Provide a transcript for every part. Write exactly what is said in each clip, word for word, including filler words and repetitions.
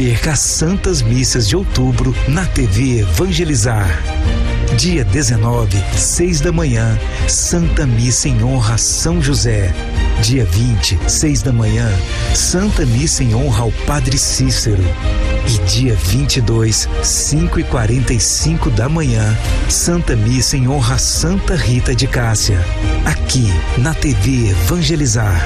perca as Santas Missas de Outubro na T V Evangelizar. Dia dezenove, seis da manhã, Santa Missa em honra a São José. Dia vinte, seis da manhã, Santa Missa em honra ao Padre Cícero. E dia vinte e dois, cinco e quarenta e cinco da manhã, Santa Missa em honra a Santa Rita de Cássia. Aqui na T V Evangelizar.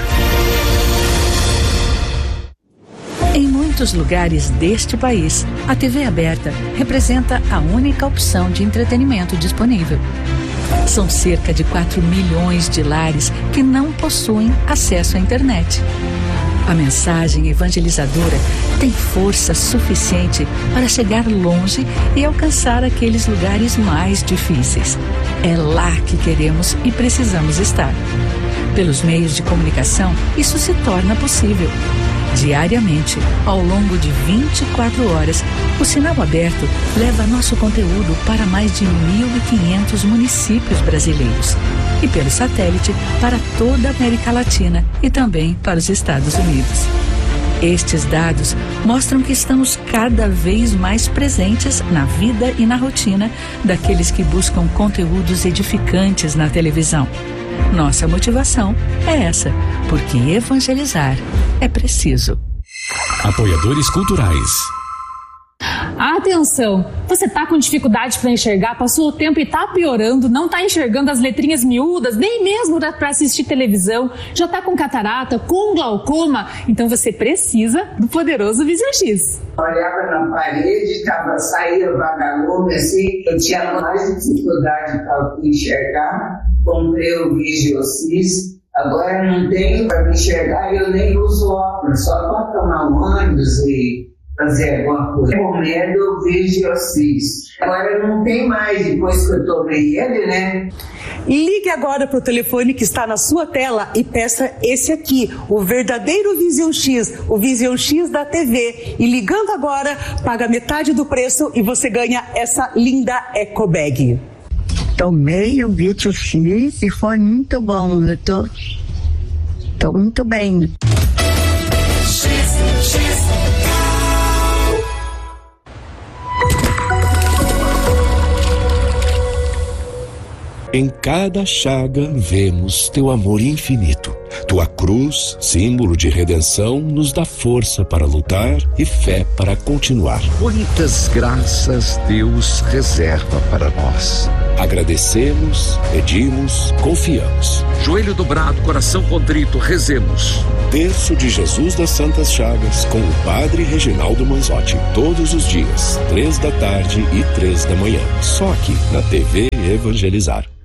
Em muitos lugares deste país, a T V aberta representa a única opção de entretenimento disponível. São cerca de quatro milhões de lares que não possuem acesso à internet. A mensagem evangelizadora tem força suficiente para chegar longe e alcançar aqueles lugares mais difíceis. É lá que queremos e precisamos estar. Pelos meios de comunicação, isso se torna possível. Diariamente, ao longo de vinte e quatro horas, o Sinal Aberto leva nosso conteúdo para mais de mil e quinhentos municípios brasileiros e pelo satélite para toda a América Latina e também para os Estados Unidos. Estes dados mostram que estamos cada vez mais presentes na vida e na rotina daqueles que buscam conteúdos edificantes na televisão. Nossa motivação é essa, porque evangelizar é preciso. Apoiadores culturais. Atenção! Você tá com dificuldade para enxergar, passou o tempo e tá piorando, não tá enxergando as letrinhas miúdas, nem mesmo para assistir televisão, já tá com catarata, com glaucoma, então você precisa do poderoso Vision X. Olhava na parede, tava, saía vagalume assim, eu tinha mais dificuldade para enxergar, comprei o Vision X. Agora não tenho para me enxergar e eu nem uso óculos, só para tomar um ônibus e fazer alguma coisa. Recomendo o Vision X. Agora não tem mais, depois que eu tomei ele, né? Ligue agora para o telefone que está na sua tela e peça esse aqui, o verdadeiro Vision X, o Vision X da T V. E ligando agora, paga metade do preço e você ganha essa linda Eco Bag. Tomei o Vision X e foi muito bom, eu tô, tô muito bem. Em cada chaga vemos teu amor infinito. Tua cruz, símbolo de redenção, nos dá força para lutar e fé para continuar. Muitas graças Deus reserva para nós. Agradecemos, pedimos, confiamos. Joelho dobrado, coração contrito, rezemos. Terço de Jesus das Santas Chagas com o Padre Reginaldo Manzotti. Todos os dias, três da tarde e três da manhã. Só aqui na T V Evangelizar.